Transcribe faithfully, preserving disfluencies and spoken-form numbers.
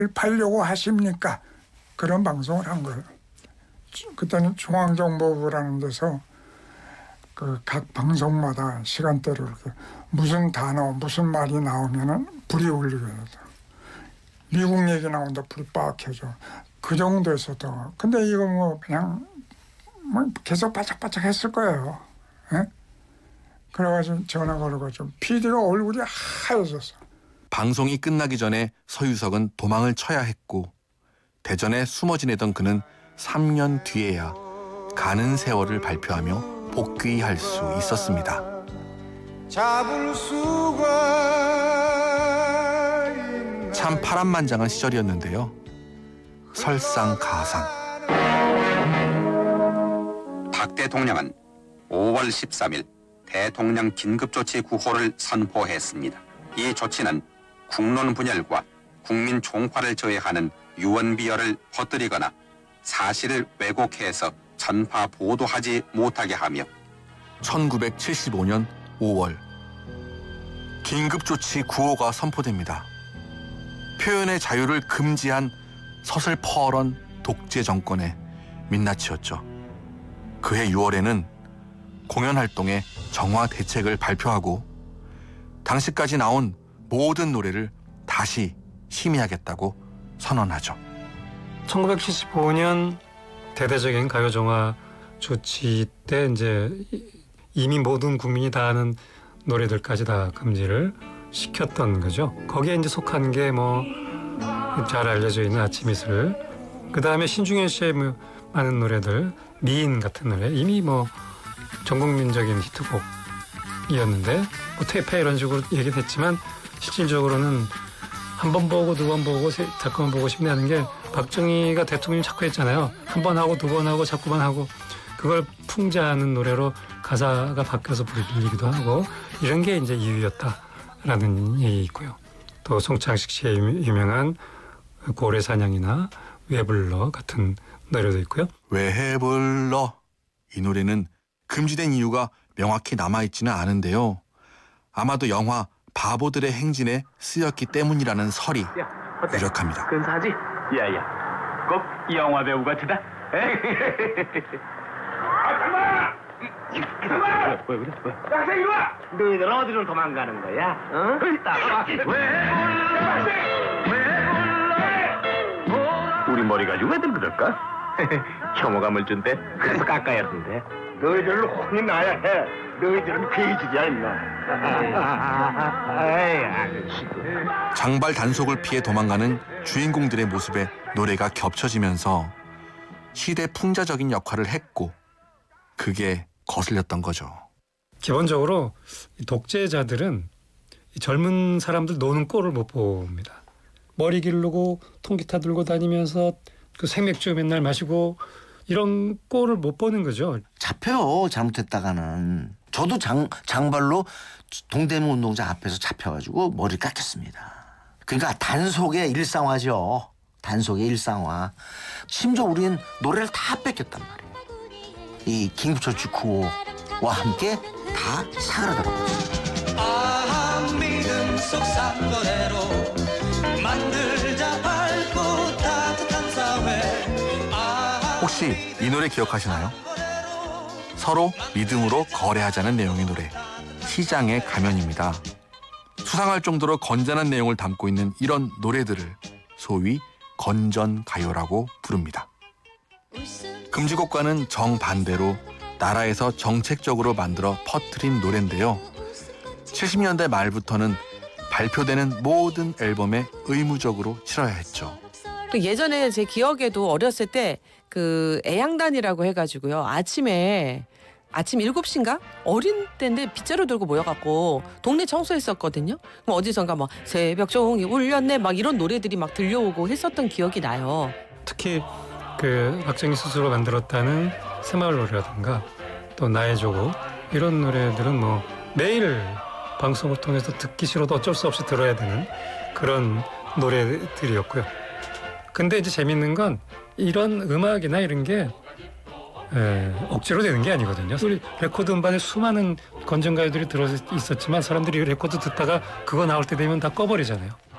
팔려고 하십니까? 그런 방송을 한 거예요. 그때는 중앙정보부라는 데서 그 각 방송마다 시간대로 이렇게 무슨 단어, 무슨 말이 나오면은 불이 울리게 돼요. 미국 얘기 나온다 불이 빡 켜져. 그 정도였었던. 근데 이거 뭐 그냥 뭐 계속 바짝바짝 했을 거예요. 예? 그래가지고 전화 걸어가지고 피디가 얼굴이 하얘졌어. 방송이 끝나기 전에 서유석은 도망을 쳐야 했고 대전에 숨어 지내던 그는 삼 년 뒤에야 가는 세월을 발표하며 복귀할 수 있었습니다. 참 파란만장한 시절이었는데요. 설상가상. 박 대통령은 오월 십삼일 대통령 긴급조치 구호를 선포했습니다. 이 조치는 국론 분열과 국민 총파를 저해하는 유언비어를 퍼뜨리거나 사실을 왜곡해서 전파 보도하지 못하게 하며 천구백칠십오년 오월 긴급조치 구호가 선포됩니다. 표현의 자유를 금지한 서슬퍼런 독재 정권의 민낯이었죠. 그해 유월에는 공연활동에 정화 대책을 발표하고 당시까지 나온 모든 노래를 다시 심의하겠다고 선언하죠. 천구백칠십오년 대대적인 가요 정화 조치 때 이제 이미 모든 국민이 다 아는 노래들까지 다 금지를 시켰던 거죠. 거기에 이제 속한 게 뭐 잘 알려져 있는 아침 이슬, 그 다음에 신중현 씨의 뭐 많은 노래들, 미인 같은 노래 이미 뭐 전국민적인 히트곡이었는데 뭐 퇴폐 이런 식으로 얘기했지만 실질적으로는 한 번 보고 두 번 보고 세, 자꾸만 보고 싶냐는 게 박정희가 대통령 자꾸 했잖아요. 한 번 하고 두 번 하고 자꾸만 하고 그걸 풍자하는 노래로 가사가 바뀌어서 불리기도 하고 이런 게 이제 이유였다라는 얘기 있고요. 또 송창식 씨의 유명한 고래사냥이나 왜 불러 같은 노래도 있고요. 왜 불러 이 노래는 금지된 이유가 명확히 남아있지는 않은데요. 아마도 영화 바보들의 행진에 쓰였기 때문이라는 설이 유력합니다. 근사하지? 야야, 꼭 영화 배우 같으다. 아, 그만! 그만! 왜 그래? 왜? 학생 이리 와! 너희들 어디로 도망가는 거야? 어? 따라와. 왜 불러? 왜 불러? 우리 머리 가지고 왜들 그럴까? 혐오감을 준대. 그래서 깎아였는데. 너희들로 혼이 나야 해. 너희들은 괴질이야 임마. 장발 단속을 피해 도망가는 주인공들의 모습에 노래가 겹쳐지면서 시대 풍자적인 역할을 했고 그게 거슬렸던 거죠. 기본적으로 독재자들은 젊은 사람들 노는 꼴을 못 봅니다. 머리 기르고 통기타 들고 다니면서 그 생맥주 맨날 마시고 이런 꼴을 못 보는 거죠. 잡혀요. 잘못했다가는. 저도 장, 장발로 동대문 운동장 앞에서 잡혀가지고 머리를 깎였습니다. 그러니까 단속의 일상화죠. 단속의 일상화. 심지어 우리는 노래를 다 뺏겼단 말이에요. 이 긴급조치 구호와 함께 다 사그라들어버렸어요. 아, 믿음 속 산거래로 만들자 밝고 따뜻한 사회. 아, 혹시 이 노래 기억하시나요? 서로 믿음으로 거래하자는 내용의 노래 시장의 가면입니다. 수상할 정도로 건전한 내용을 담고 있는 이런 노래들을 소위 건전가요라고 부릅니다. 금지곡과는 정반대로 나라에서 정책적으로 만들어 퍼뜨린 노래인데요. 칠십년대 말부터는 발표되는 모든 앨범에 의무적으로 실어야 했죠. 또 예전에 제 기억에도 어렸을 때 그 애양단이라고 해가지고요. 아침에 아침 일곱 시인가? 어린 때인데 빗자루 들고 모여갖고 동네 청소했었거든요. 그럼 어디선가 막 새벽 종이 울렸네 막 이런 노래들이 막 들려오고 했었던 기억이 나요. 특히 그 박정희 스스로 만들었다는 새마을 노래라든가 또 나의 조국 이런 노래들은 뭐 매일 방송을 통해서 듣기 싫어도 어쩔 수 없이 들어야 되는 그런 노래들이었고요. 근데 이제 재밌는 건 이런 음악이나 이런 게 에, 억지로 되는 게 아니거든요. 우리 레코드 음반에 수많은 건전가요들이 들어 있었지만 사람들이 레코드 듣다가 그거 나올 때 되면 다 꺼버리잖아요.